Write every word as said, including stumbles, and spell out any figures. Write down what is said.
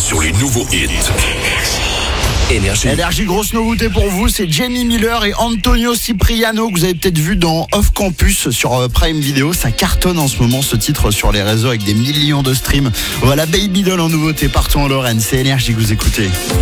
sur les nouveaux hits. Énergie. Énergie, grosse nouveauté pour vous, c'est Jamie Miller et Antonio Cipriano que vous avez peut-être vu dans Off Campus sur Prime Video. Ça cartonne en ce moment ce titre sur les réseaux avec des millions de streams. Voilà Baby Doll en nouveauté partout en Lorraine. C'est Énergie que vous écoutez.